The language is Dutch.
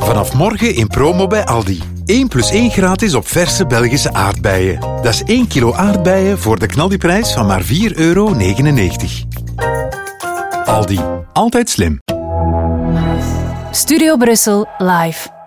Vanaf morgen in promo bij Aldi. 1 + 1 gratis op verse Belgische aardbeien. Dat is 1 kilo aardbeien voor de knaldiprijs van maar €4,99. Aldi. Altijd slim. Studio Brussel live.